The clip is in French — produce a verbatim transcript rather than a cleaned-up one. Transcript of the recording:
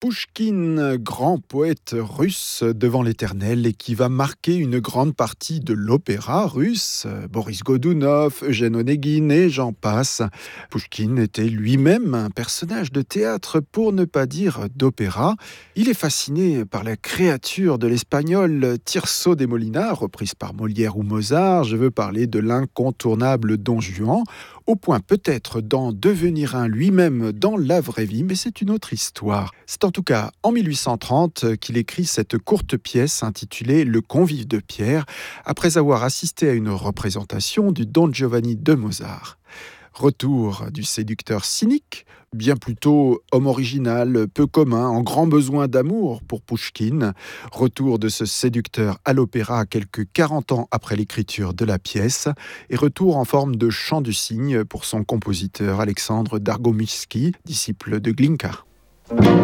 Pouchkine, grand poète russe devant l'éternel et qui va marquer une grande partie de l'opéra russe. Boris Godunov, Eugène Onegin et j'en passe. Pouchkine était lui-même un personnage de théâtre, pour ne pas dire d'opéra. Il est fasciné par la créature de l'espagnol Tirso de Molina, reprise par Molière ou Mozart. Je veux parler de l'incontournable Don Juan, au point peut-être d'en devenir un lui-même dans la vraie vie, mais c'est une autre histoire. C'est en tout cas en mille huit cent trente qu'il écrit cette courte pièce intitulée Le Convive de Pierre, après avoir assisté à une représentation du Don Giovanni de Mozart. Retour du séducteur cynique, bien plutôt homme original, peu commun, en grand besoin d'amour pour Pouchkine. Retour de ce séducteur à l'opéra quelques quarante ans après l'écriture de la pièce. Et retour en forme de chant du cygne pour son compositeur Alexandre Dargomyski, disciple de Glinka.